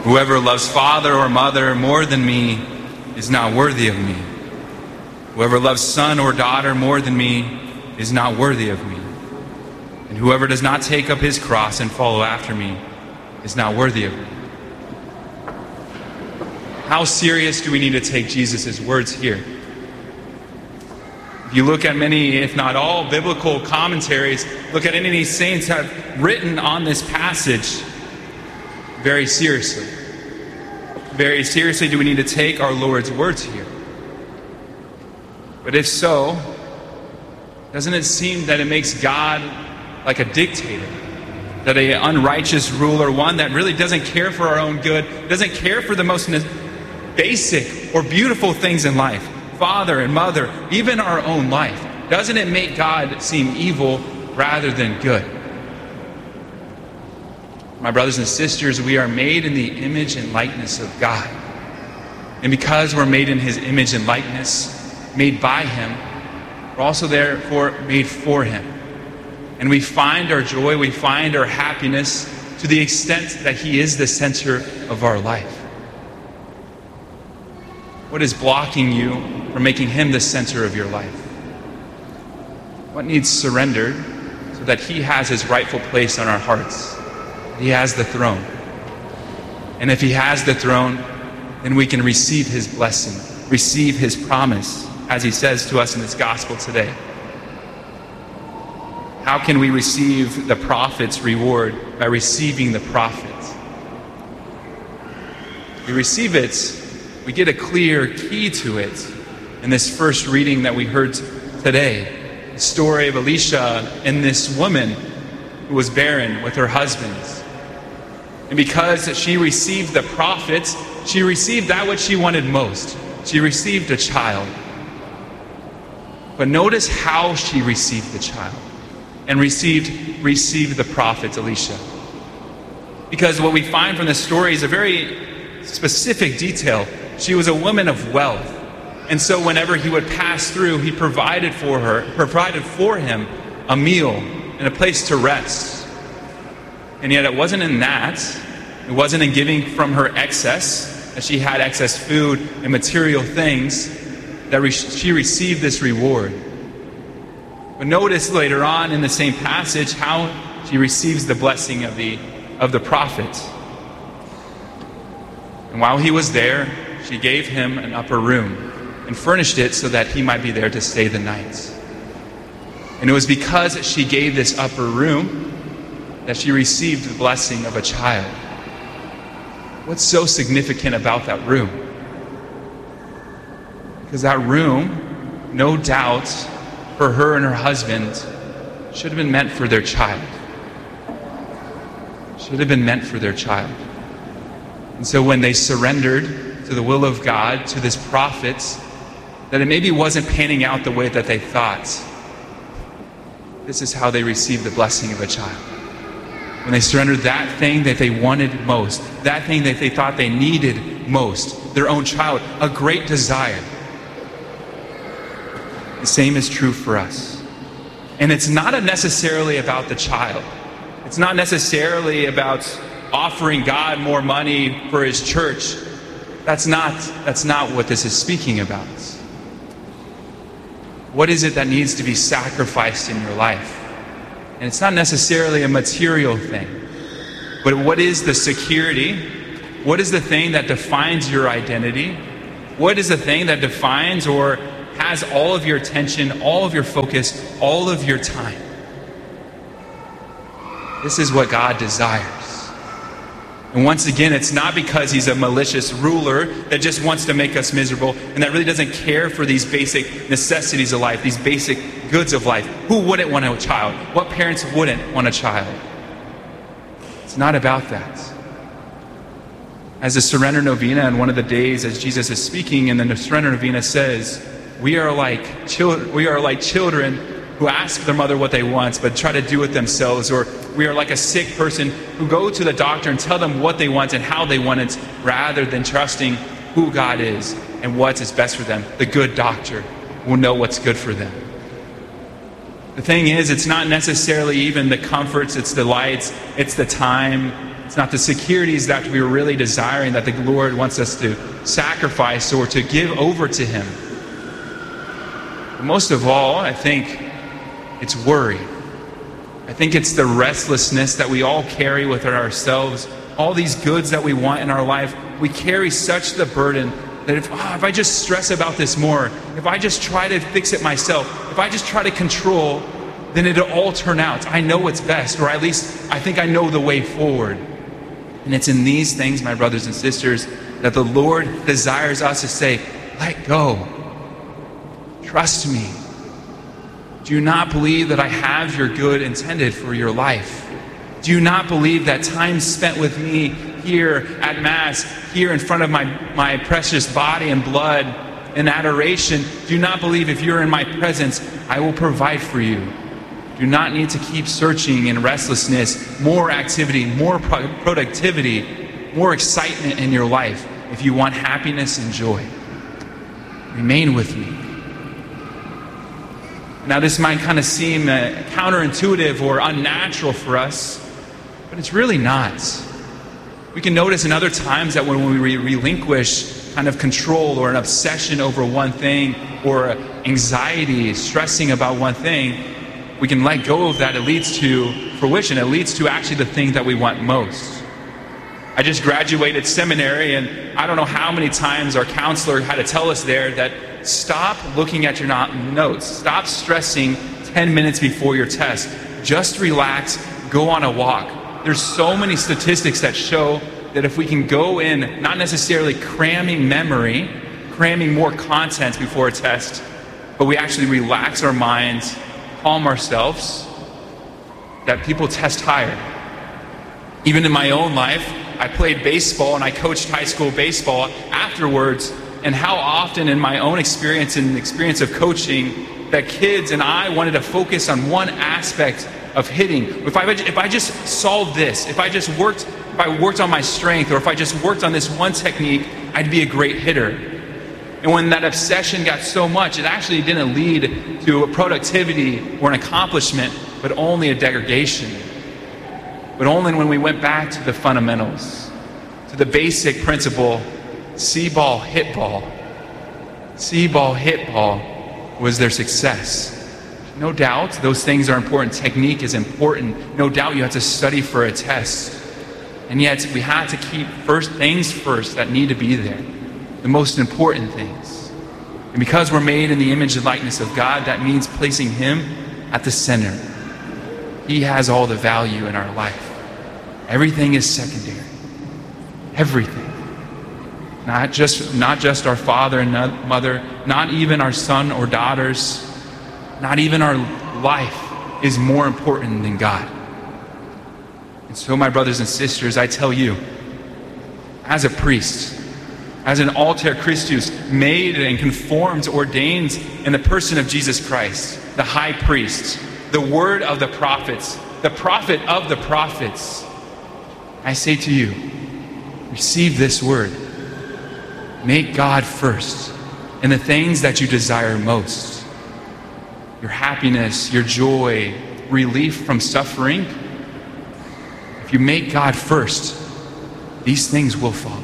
Whoever loves father or mother more than me is not worthy of me. Whoever loves son or daughter more than me is not worthy of me. And whoever does not take up his cross and follow after me is not worthy of me. How serious do we need to take Jesus' words here? If you look at many, if not all, biblical commentaries, look at any of these saints have written on this passage very seriously. Very seriously do we need to take our Lord's words here. But if so, doesn't it seem that it makes God like a dictator? That an unrighteous ruler, one that really doesn't care for our own good, doesn't care for the most basic or beautiful things in life, father and mother, even our own life. Doesn't it make God seem evil rather than good? My brothers and sisters, we are made in the image and likeness of God. And because we're made in His image and likeness, made by Him, we're also therefore made for Him. And we find our joy, we find our happiness to the extent that He is the center of our life. What is blocking you from making Him the center of your life? What needs surrendered so that He has His rightful place on our hearts? He has the throne. And if He has the throne, then we can receive His blessing, receive His promise, as He says to us in this gospel today. How can we receive the prophet's reward? By receiving the prophet. We receive it, we get a clear key to it in this first reading that we heard today. The story of Elisha and this woman who was barren with her husband. And because she received the prophet, she received that which she wanted most. She received a child. But notice how she received the child and received the prophet Elisha. Because what we find from the story is a very specific detail. She was a woman of wealth. And so whenever he would pass through, he provided for him a meal and a place to rest. And yet it wasn't in that, it wasn't in giving from her excess, as she had excess food and material things, that she received this reward. But notice later on in the same passage how she receives the blessing of the prophet. And while he was there, she gave him an upper room and furnished it so that he might be there to stay the night. And it was because she gave this upper room that she received the blessing of a child. What's so significant about that room? Because that room, no doubt, for her and her husband, should have been meant for their child. Should have been meant for their child. And so when they surrendered to the will of God, to this prophet, that it maybe wasn't panning out the way that they thought, this is how they received the blessing of a child. When they surrendered that thing that they wanted most, that thing that they thought they needed most, their own child, a great desire. The same is true for us. And it's not necessarily about the child. It's not necessarily about offering God more money for His church. That's not what this is speaking about. What is it that needs to be sacrificed in your life? And it's not necessarily a material thing. But what is the security? What is the thing that defines your identity? What is the thing that defines or has all of your attention, all of your focus, all of your time? This is what God desires. And once again, it's not because He's a malicious ruler that just wants to make us miserable and that really doesn't care for these basic necessities of life, these basic goods of life. Who wouldn't want a child? What parents wouldn't want a child? It's not about that. As the Surrender Novena on one of the days as Jesus is speaking, and the Surrender Novena says, we are like children who ask their mother what they want but try to do it themselves, or we are like a sick person who go to the doctor and tell them what they want and how they want it, rather than trusting who God is and what is best for them. The good doctor will know what's good for them. The thing is, it's not necessarily even the comforts, it's the lights, it's the time, It's not the securities that we're really desiring that the Lord wants us to sacrifice or to give over to Him. But most of all, I think it's worry. I think it's the restlessness that we all carry within ourselves. All these goods that we want in our life, we carry such the burden that if I just stress about this more, if I just try to fix it myself, if I just try to control, then it'll all turn out. I know what's best, or at least I think I know the way forward. And it's in these things, my brothers and sisters, that the Lord desires us to say, let go. Trust me. Do you not believe that I have your good intended for your life? Do you not believe that time spent with me here at Mass, here in front of my precious body and blood in adoration, do you not believe if you're in my presence, I will provide for you? Do not need to keep searching in restlessness, more activity, more productivity, more excitement in your life if you want happiness and joy. Remain with me. Now this might kind of seem counterintuitive or unnatural for us, but it's really not. We can notice in other times that when we relinquish kind of control or an obsession over one thing or anxiety, stressing about one thing, we can let go of that. It leads to fruition. It leads to actually the thing that we want most. I just graduated seminary, and I don't know how many times our counselor had to tell us there that stop looking at your notes. Stop stressing 10 minutes before your test. Just relax. Go on a walk. There's so many statistics that show that if we can go in, not necessarily cramming memory, cramming more content before a test, but we actually relax our minds, calm ourselves, that people test higher. Even in my own life, I played baseball and I coached high school baseball afterwards, and how often in my own experience and experience of coaching that kids and I wanted to focus on one aspect of hitting. If I just solved this, if I worked on my strength, or if I just worked on this one technique, I'd be a great hitter. And when that obsession got so much, it actually didn't lead to a productivity or an accomplishment, but only a degradation. But only when we went back to the fundamentals, to the basic principle, see ball, hit ball. See ball, hit ball was their success. No doubt those things are important. Technique is important. No doubt you have to study for a test. And yet we have to keep first things first that need to be there. The most important things. And because we're made in the image and likeness of God, that means placing Him at the center. He has all the value in our life. Everything is secondary. Everything. Not just our father and mother, not even our son or daughters, not even our life is more important than God. And so, my brothers and sisters, I tell you, as a priest, as an alter Christus, made and conformed, ordained in the person of Jesus Christ, the high priest, the word of the prophets, the prophet of the prophets, I say to you, receive this word. Make God first in the things that you desire most. Your happiness, your joy, relief from suffering. If you make God first, these things will follow.